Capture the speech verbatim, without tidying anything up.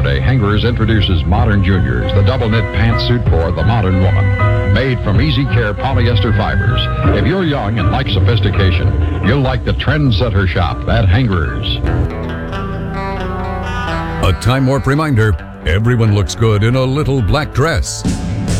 Saturday, Henger's introduces Modern Juniors, the double knit pantsuit for the modern woman. Made from easy care polyester fibers. If you're young and like sophistication, you'll like the trendsetter shop at Henger's. A Time Warp reminder, everyone looks good in a little black dress.